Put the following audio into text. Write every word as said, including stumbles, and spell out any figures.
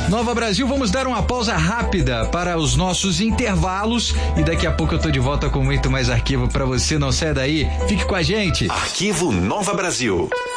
Nova Brasil, vamos dar uma pausa rápida para os nossos intervalos e daqui a pouco eu tô de volta com muito mais arquivo para você. Não saia daí, fique com a gente. Arquivo Nova Brasil.